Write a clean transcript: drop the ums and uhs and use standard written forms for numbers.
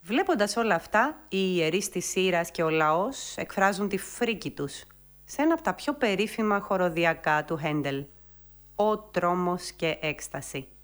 Βλέποντας όλα αυτά, οι ιερείς της Σύρας και ο λαός εκφράζουν τη φρίκη τους σε ένα από τα πιο περίφημα χοροδιακά του Χέντελ, «Ο τρόμος και έκσταση».